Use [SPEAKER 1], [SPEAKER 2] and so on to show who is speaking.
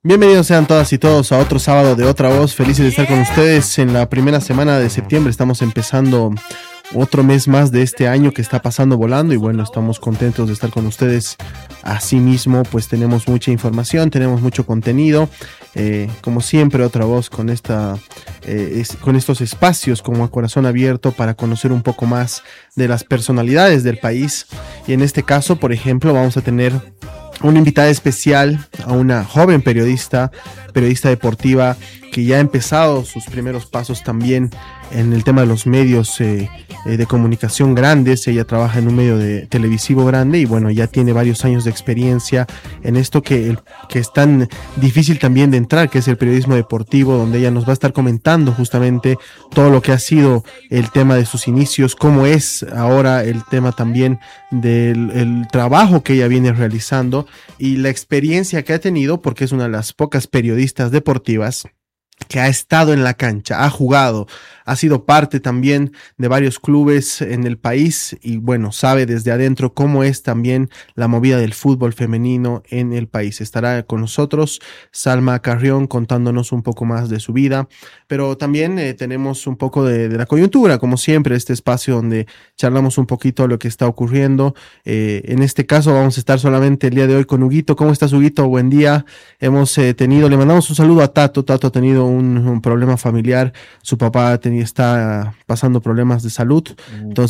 [SPEAKER 1] Bienvenidos sean todas y todos a otro sábado de Otra Voz. Felices de estar con ustedes en la primera semana de septiembre. Estamos empezando otro mes más de este año que está pasando volando y bueno, estamos contentos de estar con ustedes. Asimismo, pues tenemos mucha información, tenemos mucho contenido. Como siempre, Otra Voz con con estos espacios como a corazón abierto para conocer un poco más de las personalidades del país. Y en este caso, por ejemplo, vamos a tener una invitada especial a una joven periodista deportiva que ya ha empezado sus primeros pasos también en el tema de los medios de comunicación grandes. Ella trabaja en un medio televisivo grande y bueno, ya tiene varios años de experiencia en esto que es tan difícil también de entrar, que es el periodismo deportivo, donde ella nos va a estar comentando justamente todo lo que ha sido el tema de sus inicios, cómo es ahora el tema también del trabajo que ella viene realizando y la experiencia que ha tenido, porque es una de las pocas periodistas deportivas que ha estado en la cancha, ha jugado, ha sido parte también de varios clubes en el país y bueno, sabe desde adentro cómo es también la movida del fútbol femenino en el país. Estará con nosotros Salma Carrión contándonos un poco más de su vida, pero también tenemos un poco de la coyuntura, como siempre, este espacio donde charlamos un poquito de lo que está ocurriendo. En este caso vamos a estar solamente el día de hoy con Huguito. ¿Cómo estás, Huguito? Buen día. Le mandamos un saludo a Tato. Tato ha tenido un problema familiar. Su papá está pasando problemas de salud. Entonces